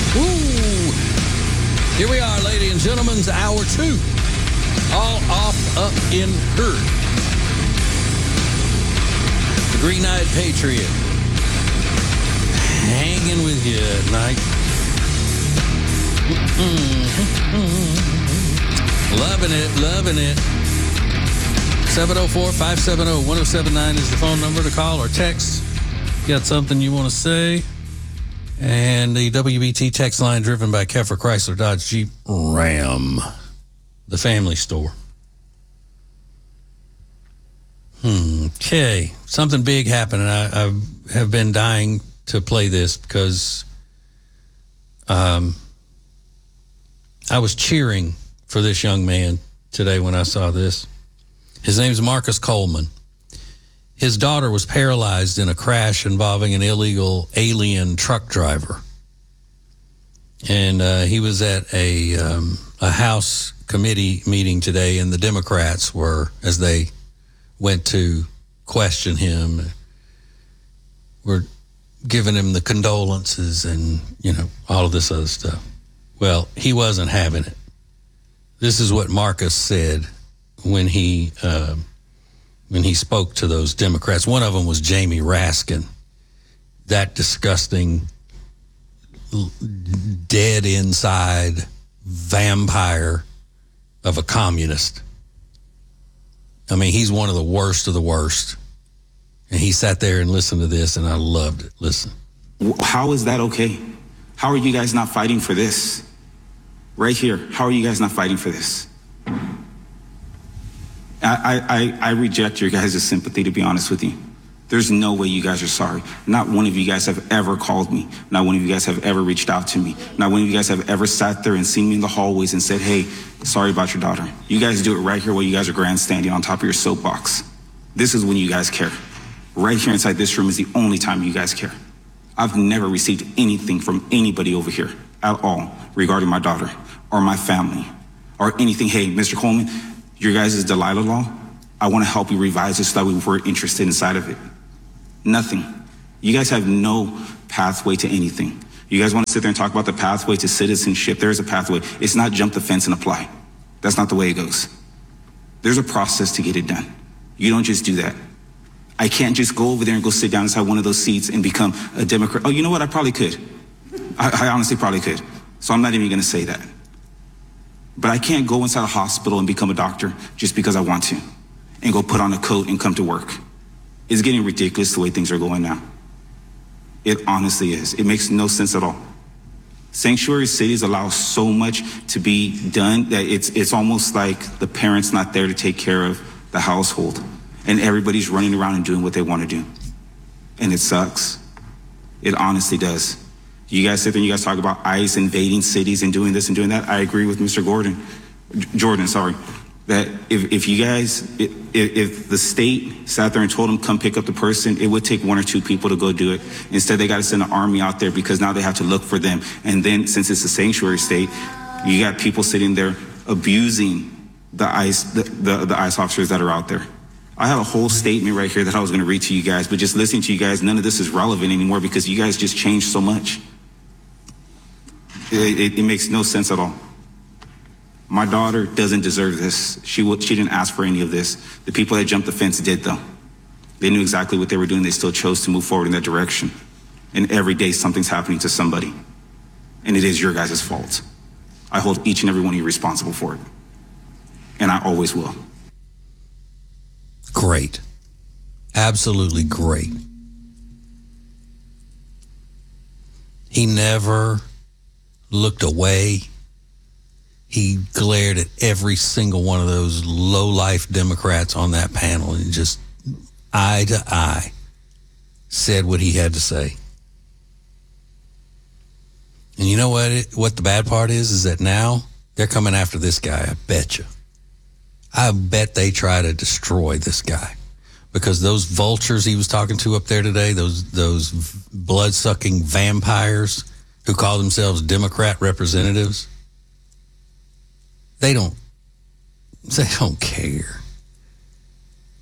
Woo! Here we are, ladies and gentlemen, hour 2. All off, up, in, her. The Green-Eyed Patriot. Hanging with you at night. Loving it, loving it. 704-570-1079 is the phone number to call or text. Got something you want to say? And the WBT text line driven by Keffer Chrysler Dodge Jeep Ram, the family store. Okay, something big happened, and I have been dying to play this because I was cheering for this young man today when I saw this. His name's Marcus Coleman. His daughter was paralyzed in a crash involving an illegal alien truck driver. And he was at a House committee meeting today, and the Democrats were, as they went to question him, were giving him the condolences and, you know, all of this other stuff. Well, he wasn't having it. This is what Marcus said when he spoke to those Democrats. One of them was Jamie Raskin, that disgusting, dead inside vampire of a communist. I mean, he's one of the worst of the worst. And he sat there and listened to this, and I loved it. Listen. How is that okay? How are you guys not fighting for this? Right here, how are you guys not fighting for this? I reject your guys' sympathy, to be honest with you. There's no way you guys are sorry. Not one of you guys have ever called me. Not one of you guys have ever reached out to me. Not one of you guys have ever sat there and seen me in the hallways and said, hey, sorry about your daughter. You guys do it right here while you guys are grandstanding on top of your soapbox. This is when you guys care. Right here inside this room is the only time you guys care. I've never received anything from anybody over here at all regarding my daughter or my family or anything. Hey, Mr. Coleman, your guys' Delilah law, I want to help you revise this so that we're interested inside of it. Nothing. You guys have no pathway to anything. You guys want to sit there and talk about the pathway to citizenship. There is a pathway. It's not jump the fence and apply. That's not the way it goes. There's a process to get it done. You don't just do that. I can't just go over there and go sit down inside one of those seats and become a Democrat. Oh, you know what? I probably could. I honestly probably could. So I'm not even going to say that. But I can't go inside a hospital and become a doctor just because I want to and go put on a coat and come to work. It's getting ridiculous the way things are going now. It honestly is. It makes no sense at all. Sanctuary cities allow so much to be done that it's almost like the parents not there to take care of the household, and everybody's running around and doing what they want to do. And it sucks. It honestly does. You guys sit there and you guys talk about ICE invading cities and doing this and doing that. I agree with Mr. Jordan, that if you guys, if the state sat there and told them come pick up the person, it would take one or two people to go do it. Instead, they got to send an army out there because now they have to look for them. And then since it's a sanctuary state, you got people sitting there abusing the ICE officers that are out there. I have a whole statement right here that I was going to read to you guys, but just listening to you guys, none of this is relevant anymore because you guys just changed so much. It makes no sense at all. My daughter doesn't deserve this. She didn't ask for any of this. The people that jumped the fence did, though. They knew exactly what they were doing. They still chose to move forward in that direction. And every day something's happening to somebody. And it is your guys' fault. I hold each and every one of you responsible for it. And I always will. Great. Absolutely great. He never looked away. He glared at every single one of those low-life Democrats on that panel and just eye to eye said what he had to say. And you know what the bad part is that now they're coming after this guy, I bet you. I bet they try to destroy this guy because those vultures he was talking to up there today, those blood-sucking vampires who call themselves Democrat representatives, they don't care.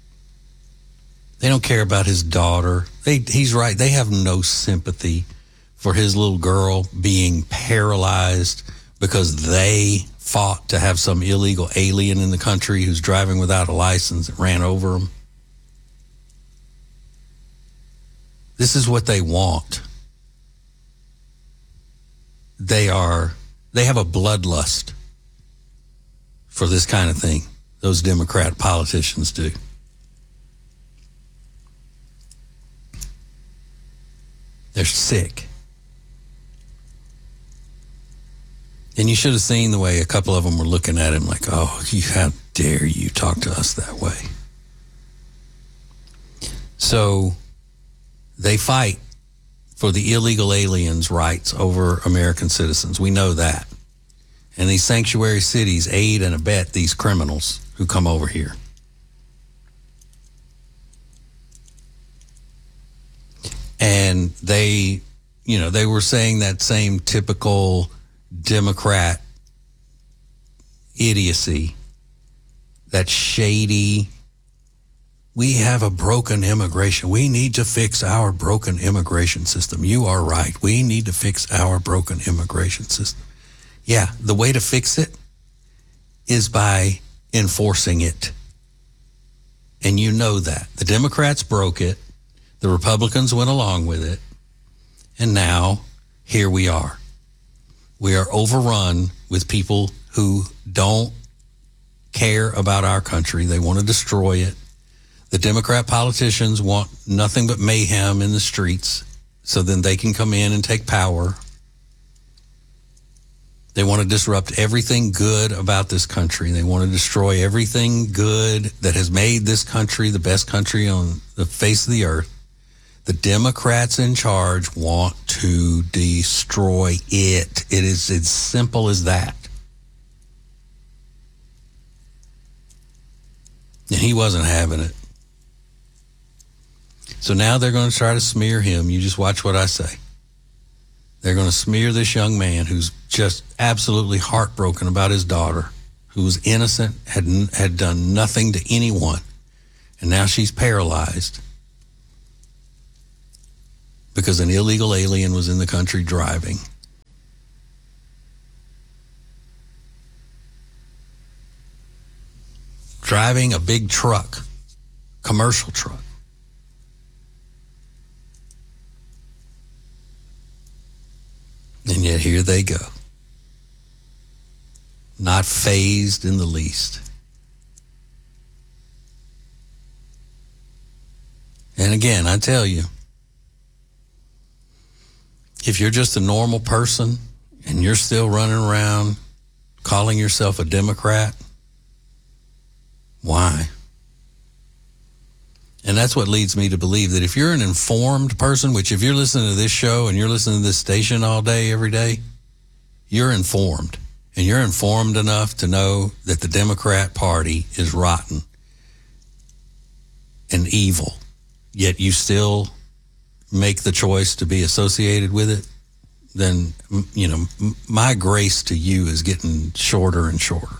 They don't care about his daughter. He's right. They have no sympathy for his little girl being paralyzed because they fought to have some illegal alien in the country who's driving without a license that ran over them. This is what they want. They have a bloodlust for this kind of thing. Those Democrat politicians do. They're sick. And you should have seen the way a couple of them were looking at him like, oh, how dare you talk to us that way? So they fight for the illegal aliens' rights over American citizens. We know that. And these sanctuary cities aid and abet these criminals who come over here. And they were saying that same typical Democrat idiocy, that shady, we have a broken immigration. We need to fix our broken immigration system. You are right. We need to fix our broken immigration system. Yeah, the way to fix it is by enforcing it. And you know that. The Democrats broke it. The Republicans went along with it. And now, here we are. We are overrun with people who don't care about our country. They want to destroy it. The Democrat politicians want nothing but mayhem in the streets so then they can come in and take power. They want to disrupt everything good about this country. They want to destroy everything good that has made this country the best country on the face of the earth. The Democrats in charge want to destroy it. It is as simple as that. And he wasn't having it. So now they're going to try to smear him. You just watch what I say. They're going to smear this young man who's just absolutely heartbroken about his daughter, who was innocent, had done nothing to anyone, and now she's paralyzed because an illegal alien was in the country driving. Driving a big truck, commercial truck. And yet here they go. Not fazed in the least. And again, I tell you, if you're just a normal person and you're still running around calling yourself a Democrat, why? And that's what leads me to believe that if you're an informed person, which if you're listening to this show and you're listening to this station all day, every day, you're informed. And you're informed enough to know that the Democrat Party is rotten and evil, yet you still make the choice to be associated with it, then, my grace to you is getting shorter and shorter.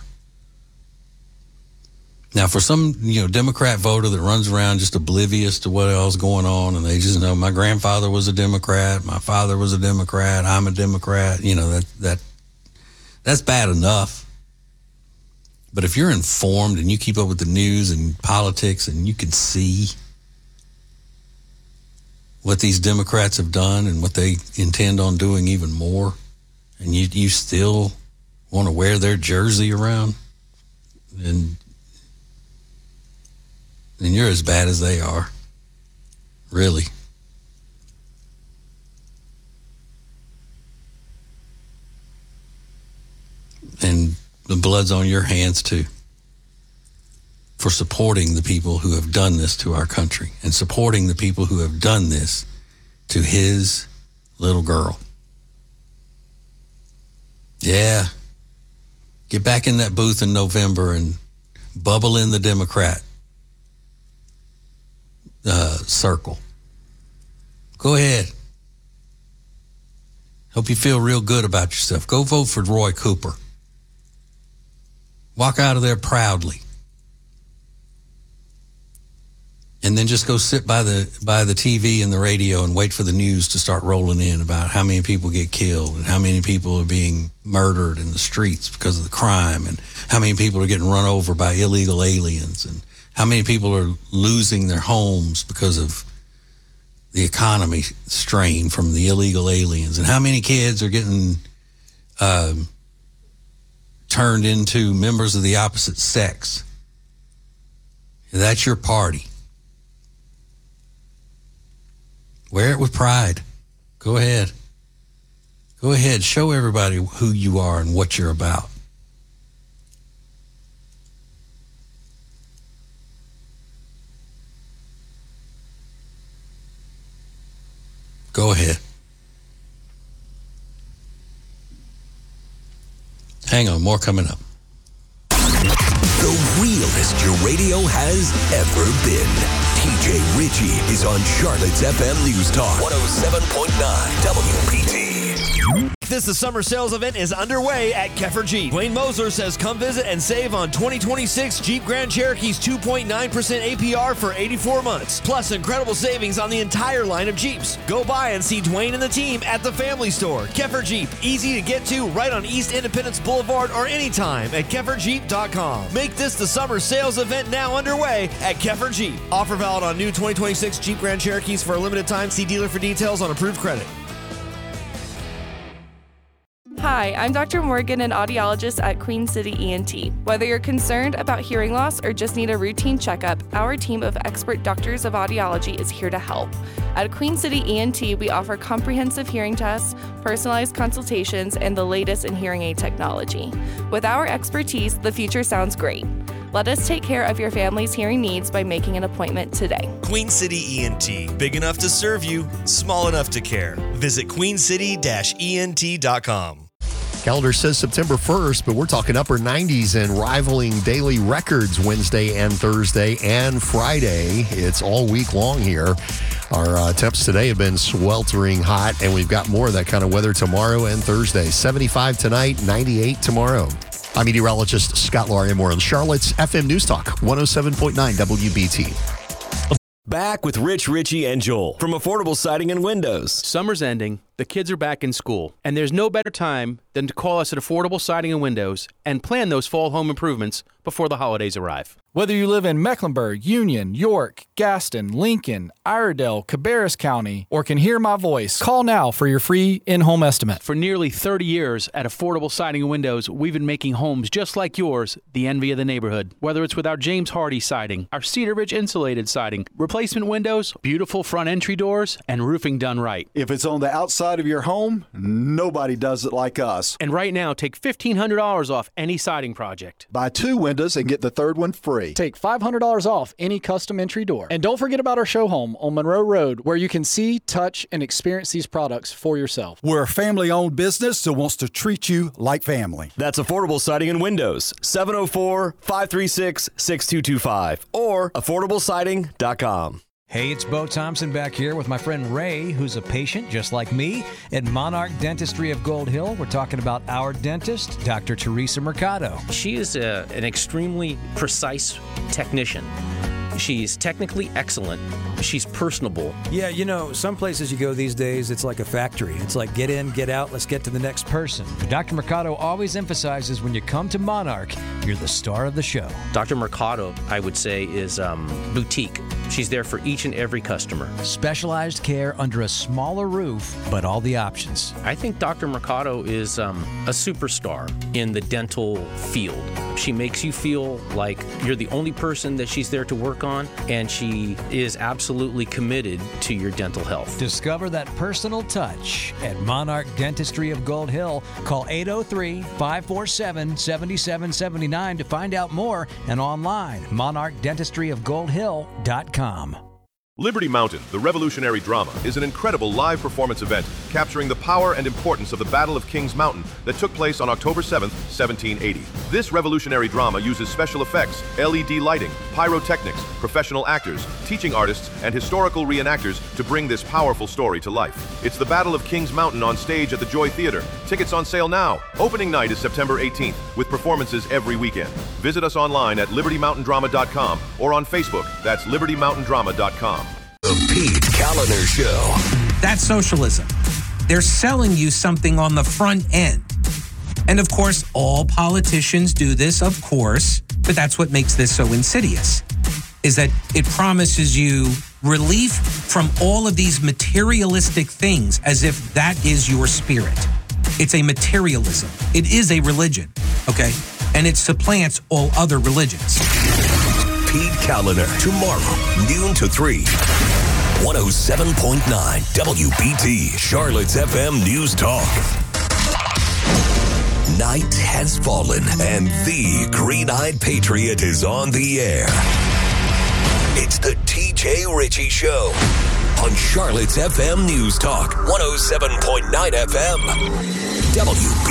Now, for some, Democrat voter that runs around just oblivious to what else is going on, and they just know my grandfather was a Democrat, my father was a Democrat, I'm a Democrat, that's bad enough. But if you're informed and you keep up with the news and politics and you can see what these Democrats have done and what they intend on doing even more, and you still want to wear their jersey around, then you're as bad as they are. Really. And the blood's on your hands too for supporting the people who have done this to our country and supporting the people who have done this to his little girl. Yeah. Get back in that booth in November and bubble in the Democrat circle. Go ahead. Hope you feel real good about yourself. Go vote for Roy Cooper. Walk out of there proudly. and then just go sit by the TV and the radio and wait for the news to start rolling in about how many people get killed and how many people are being murdered in the streets because of the crime, and how many people are getting run over by illegal aliens, and how many people are losing their homes because of the economy strain from the illegal aliens, and how many kids are getting turned into members of the opposite sex. That's your party. Wear it with pride. Go ahead. Go ahead. Show everybody who you are and what you're about. Go ahead. Hang on, more coming up. The realest your radio has ever been. TJ Ritchie is on Charlotte's FM News Talk 107.9 WPT. The summer sales event is underway at Keffer Jeep. Dwayne Moser says come visit and save on 2026 Jeep Grand Cherokee's 2.9% APR for 84 months. Plus incredible savings on the entire line of Jeeps. Go by and see Dwayne and the team at the Family Store. Keffer Jeep, easy to get to right on East Independence Boulevard or anytime at KefferJeep.com. Make this the summer sales event now underway at Keffer Jeep. Offer valid on new 2026 Jeep Grand Cherokees for a limited time. See dealer for details on approved credit. Hi, I'm Dr. Morgan, an audiologist at Queen City ENT. Whether you're concerned about hearing loss or just need a routine checkup, our team of expert doctors of audiology is here to help. At Queen City ENT, we offer comprehensive hearing tests, personalized consultations, and the latest in hearing aid technology. With our expertise, the future sounds great. Let us take care of your family's hearing needs by making an appointment today. Queen City ENT. Big enough to serve you, small enough to care. Visit queencity-ent.com. Calendar says September 1st, but we're talking upper 90s and rivaling daily records Wednesday and Thursday and Friday. It's all week long here. Our temps today have been sweltering hot, and we've got more of that kind of weather tomorrow and Thursday. 75 tonight, 98 tomorrow. I'm meteorologist Scott Laria Moore on Charlotte's FM News Talk, 107.9 WBT. Back with Rich, Richie, and Joel from Affordable Siding and Windows. Summer's ending, the kids are back in school, and there's no better time than to call us at Affordable Siding and Windows and plan those fall home improvements before the holidays arrive. Whether you live in Mecklenburg, Union, York, Gaston, Lincoln, Iredell, Cabarrus County, or can hear my voice, call now for your free in-home estimate. For nearly 30 years at Affordable Siding and Windows, we've been making homes just like yours the envy of the neighborhood. Whether it's with our James Hardy siding, our Cedar Ridge insulated siding, replacement windows, beautiful front entry doors, and roofing done right. If it's on the outside of your home, nobody does it like us. And right now, take $1,500 off any siding project. Buy 2 windows and get the 3rd one free. Take $500 off any custom entry door. And don't forget about our show home on Monroe Road, where you can see, touch, and experience these products for yourself. We're a family-owned business that wants to treat you like family. That's Affordable Siding and Windows, 704-536-6225 or affordablesiding.com. Hey, it's Bo Thompson back here with my friend Ray, who's a patient just like me at Monarch Dentistry of Gold Hill. We're talking about our dentist, Dr. Teresa Mercado. She is an extremely precise technician. She's technically excellent. She's personable. Yeah, you know, some places you go these days, it's like a factory. It's like get in, get out, let's get to the next person. But Dr. Mercado always emphasizes when you come to Monarch, you're the star of the show. Dr. Mercado, I would say, is boutique. She's there for each and every customer. Specialized care under a smaller roof, but all the options. I think Dr. Mercado is a superstar in the dental field. She makes you feel like you're the only person that she's there to work on, and she is absolutely committed to your dental health. Discover that personal touch at Monarch Dentistry of Gold Hill. Call 803-547-7779 to find out more, and online, monarchdentistryofgoldhill.com. Liberty Mountain, the revolutionary drama, is an incredible live performance event capturing the power and importance of the Battle of Kings Mountain that took place on October 7th, 1780. This revolutionary drama uses special effects, LED lighting, pyrotechnics, professional actors, teaching artists, and historical reenactors to bring this powerful story to life. It's the Battle of Kings Mountain on stage at the Joy Theater. Tickets on sale now. Opening night is September 18th, with performances every weekend. Visit us online at libertymountaindrama.com or on Facebook. That's libertymountaindrama.com. The Pete Kaliner Show. That's socialism. They're selling you something on the front end. And of course, all politicians do this, of course, but that's what makes this so insidious, is that it promises you relief from all of these materialistic things as if that is your spirit. It's a materialism. It is a religion, okay? And it supplants all other religions. Pete Kaliner, tomorrow, noon to 3. 107.9 WBT, Charlotte's FM News Talk. Night has fallen, and the Green-Eyed Patriot is on the air. It's the TJ Ritchie Show on Charlotte's FM News Talk, 107.9 FM. WBT.